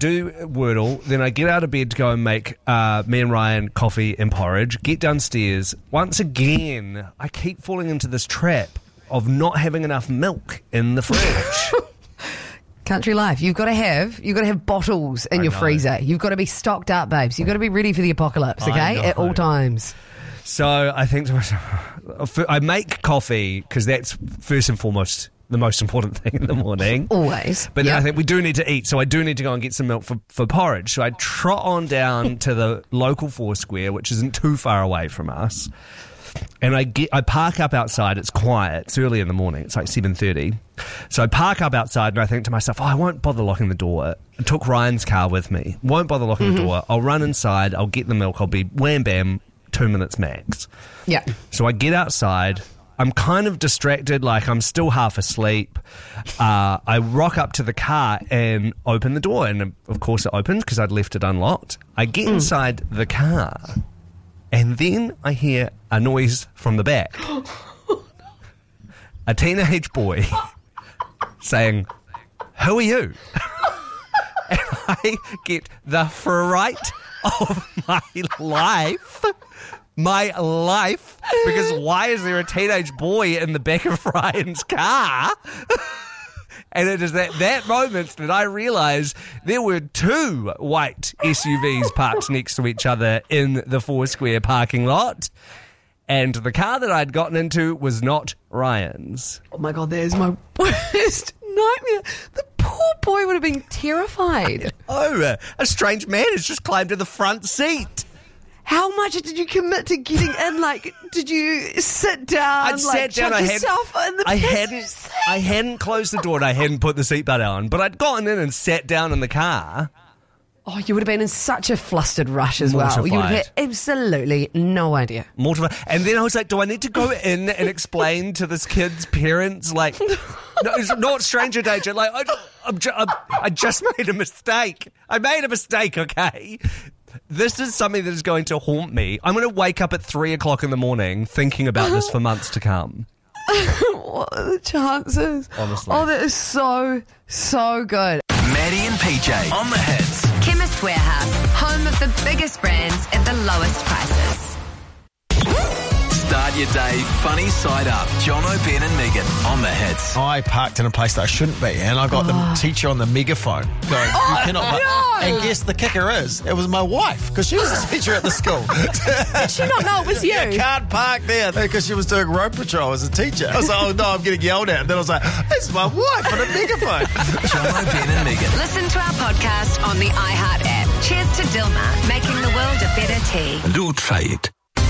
do Wordle, then I get out of bed to go and make me and Ryan coffee and porridge, get downstairs. Once again, I keep falling into this trap of not having enough milk in the fridge. Country life. You've got to have bottles in your freezer. You've got to be stocked up, babes. You've got to be ready for the apocalypse, okay? At all times. So I think to myself, I make coffee because that's first and foremost the most important thing in the morning. Always. But then I think we do need to eat, so I do need to go and get some milk for porridge. So I trot on down to the local Foursquare, which isn't too far away from us. And I park up outside. It's quiet. It's early in the morning. It's like 7:30. So I park up outside and I think to myself, I won't bother locking the door. I took Ryan's car with me. Won't bother locking the door. I'll run inside. I'll get the milk. I'll be wham bam, 2 minutes max. Yeah. So I get outside. I'm kind of distracted, like I'm still half asleep. I rock up to the car and open the door. And of course it opens because I'd left it unlocked. I get inside the car. And then I hear a noise from the back. A teenage boy saying, "Who are you?" And I get the fright of my life. My life. Because why is there a teenage boy in the back of Ryan's car? And it is at that moment that I realise there were 2 white SUVs parked next to each other in the Foursquare parking lot. And the car that I'd gotten into was not Ryan's. Oh my God, that is my worst nightmare. The poor boy would have been terrified. Oh, a strange man has just climbed to the front seat. How much did you commit to getting in? Like, did you sit down? I'd sat down. I hadn't closed the door and I hadn't put the seatbelt on, but I'd gotten in and sat down in the car. Oh, you would have been in such a flustered rush as well. Mortified. You would have had absolutely no idea. Mortified. And then I was like, do I need to go in and explain to this kid's parents, like, no, it's not stranger danger. Like, I just made a mistake. I made a mistake, okay? This is something that is going to haunt me. I'm going to wake up at 3 o'clock in the morning thinking about this for months to come. What are the chances? Honestly. Oh, that is so good. Maddie and PJ on the hits. Chemist Warehouse, home of the biggest brands at the lowest prices. Start your day funny side up. Jono, Ben and Megan on the hits. I parked in a place that I shouldn't be, and I got the teacher on the megaphone going, "You cannot park." no. And guess the kicker is, it was my wife, because she was a teacher at the school. Did she not know it was you? You can't park there, because she was doing road patrol as a teacher. I was like, oh no, I'm getting yelled at. And then I was like, it's my wife on a megaphone. Jono, Ben and Megan. Listen to our podcast on the iHeart app. Cheers to Dilmah, making the world a better tea. Do try it.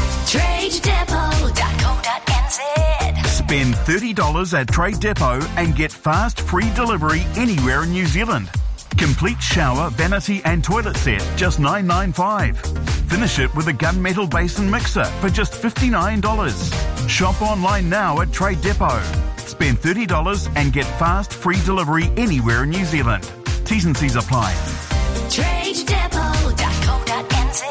TradeDepot.co.nz. Spend $30 at Trade Depot and get fast free delivery anywhere in New Zealand. Complete shower, vanity and toilet set, just $9.95. Finish it with a gunmetal basin mixer for just $59. Shop online now at Trade Depot. Spend $30 and get fast free delivery anywhere in New Zealand. T's and C's apply. TradeDepot.co.nz.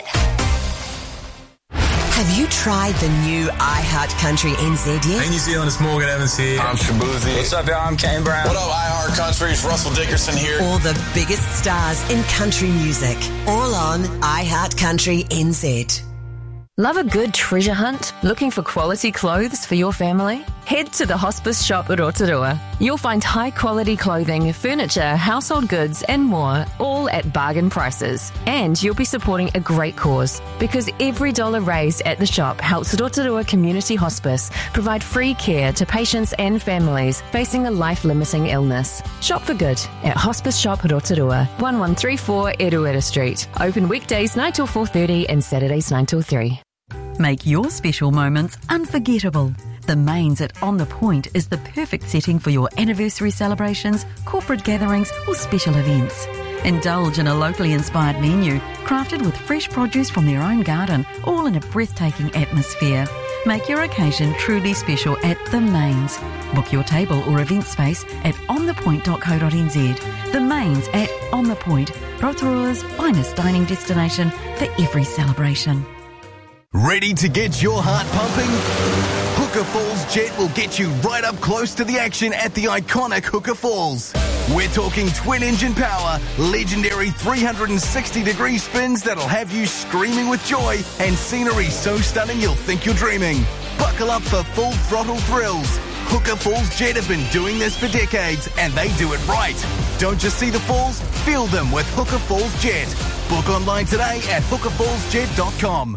Have you tried the new iHeart Country NZ yet? Hey New Zealand, it's Morgan Evans here. I'm Shabuzi. What's up, y'all? I'm Kane Brown. What up, iHeart Country? It's Russell Dickerson here. All the biggest stars in country music, all on iHeart Country NZ. Love a good treasure hunt? Looking for quality clothes for your family? Head to the Hospice Shop at Rotorua. You'll find high-quality clothing, furniture, household goods and more, all at bargain prices. And you'll be supporting a great cause, because every dollar raised at the shop helps Rotorua Community Hospice provide free care to patients and families facing a life-limiting illness. Shop for good at Hospice Shop Rotorua, 1134 Eruera Street. Open weekdays 9 till 4:30 and Saturdays 9 till 3. Make your special moments unforgettable. The Mains at On The Point is the perfect setting for your anniversary celebrations, corporate gatherings or special events. Indulge in a locally inspired menu crafted with fresh produce from their own garden, all in a breathtaking atmosphere. Make your occasion truly special at The Mains. Book your table or event space at onthepoint.co.nz. The Mains at On The Point, Rotorua's finest dining destination for every celebration. Ready to get your heart pumping? Hook Hooker Falls Jet will get you right up close to the action at the iconic Hooker Falls. We're talking twin-engine power, legendary 360-degree spins that'll have you screaming with joy, and scenery so stunning you'll think you're dreaming. Buckle up for full throttle thrills. Hooker Falls Jet have been doing this for decades, and they do it right. Don't just see the falls, feel them with Hooker Falls Jet. Book online today at hookerfallsjet.com.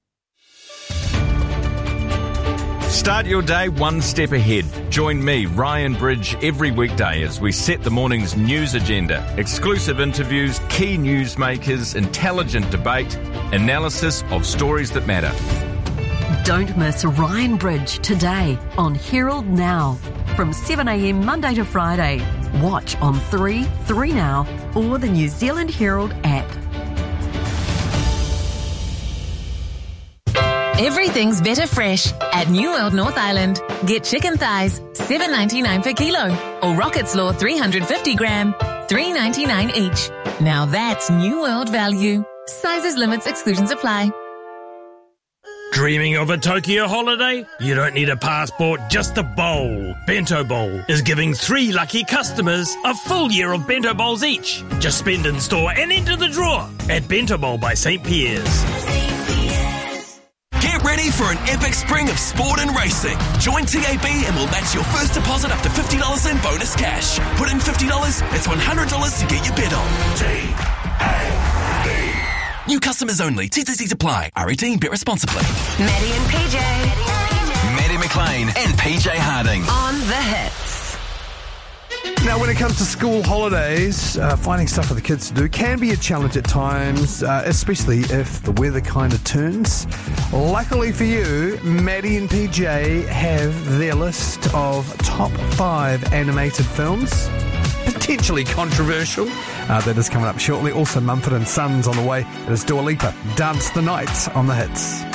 Start your day one step ahead. Join me, Ryan Bridge, every weekday as we set the morning's news agenda. Exclusive interviews, key newsmakers, intelligent debate, analysis of stories that matter. Don't miss Ryan Bridge today on Herald Now from 7 a.m. Monday to Friday. Watch on 3 Now, or the New Zealand Herald app. Everything's better fresh at New World North Island. Get chicken thighs, $7.99 per kilo, or rocket slaw 350 gram, $3.99 each. Now that's New World value. Sizes, limits, exclusions apply. Dreaming of a Tokyo holiday? You don't need a passport, just a bowl. Bento Bowl is giving 3 lucky customers a full year of Bento Bowls each. Just spend in store and enter the draw at Bento Bowl by St. Pierre's. Get ready for an epic spring of sport and racing. Join TAB and we'll match your first deposit up to $50 in bonus cash. Put in $50, it's $100 to get your bid on. TAB. New customers only. TTCs apply. R18, bet responsibly. Maddie and PJ. Maddie McLean and PJ Harding. On the hits. Now, when it comes to school holidays, finding stuff for the kids to do can be a challenge at times, especially if the weather kind of turns. Luckily for you, Maddie and PJ have their list of top 5 animated films. Potentially controversial. That is coming up shortly. Also, Mumford & Sons on the way. It is Dua Lipa. Dance the Night on the hits.